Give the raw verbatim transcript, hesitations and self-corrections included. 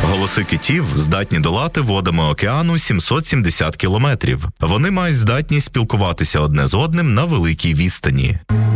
Голоси китів здатні долати водами океану сімсот сімдесят кілометрів. Вони мають здатність спілкуватися одне з одним на великій відстані.